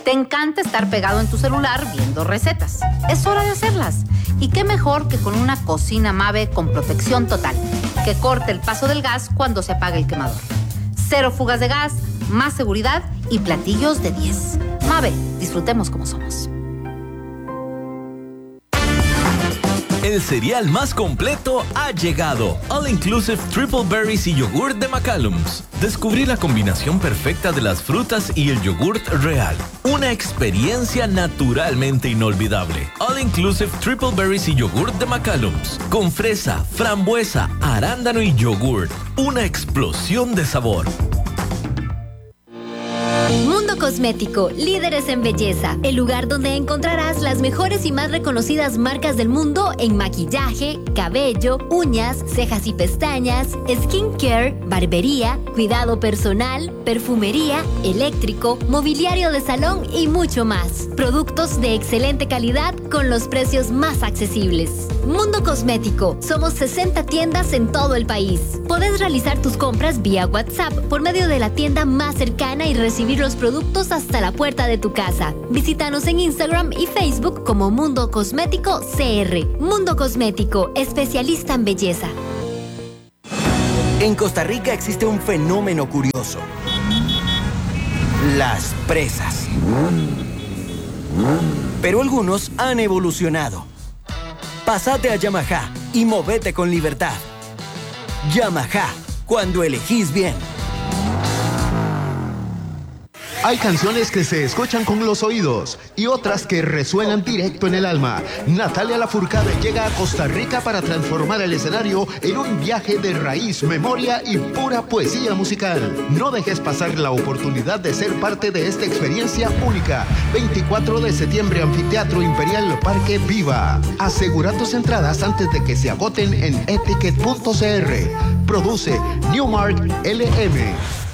Te encanta estar pegado en tu celular viendo recetas. Es hora de hacerlas. Y qué mejor que con una cocina Mave con protección total, que corte el paso del gas cuando se apague el quemador. 0 fugas de gas, más seguridad y platillos de 10. Mave, disfrutemos como somos. El cereal más completo ha llegado. All Inclusive Triple Berries y yogurt de McCallum's. Descubrí la combinación perfecta de las frutas y el yogurt real. Una experiencia naturalmente inolvidable. All Inclusive Triple Berries y yogurt de McCallum's. Con fresa, frambuesa, arándano y yogurt. Una explosión de sabor. Mundo Cosmético, líderes en belleza. El lugar donde encontrarás las mejores y más reconocidas marcas del mundo en maquillaje, cabello, uñas, cejas y pestañas, skincare, barbería, cuidado personal, perfumería, eléctrico, mobiliario de salón y mucho más. Productos de excelente calidad con los precios más accesibles. Mundo Cosmético. Somos 60 tiendas en todo el país. Podés realizar tus compras vía WhatsApp por medio de la tienda más cercana y recibir los productos hasta la puerta de tu casa. Visítanos en Instagram y Facebook como Mundo Cosmético CR. Mundo Cosmético, especialista en belleza. En Costa Rica existe un fenómeno curioso. Las presas. Pero algunos han evolucionado. Pásate a Yamaha y movete con libertad. Yamaha, cuando elegís bien. Hay canciones que se escuchan con los oídos y otras que resuenan directo en el alma. Natalia Lafourcade llega a Costa Rica para transformar el escenario en un viaje de raíz, memoria y pura poesía musical. No dejes pasar la oportunidad de ser parte de esta experiencia única. 24 de septiembre, Anfiteatro Imperial Parque Viva. Asegura tus entradas antes de que se agoten en eticket.cr. Produce Newmark LM.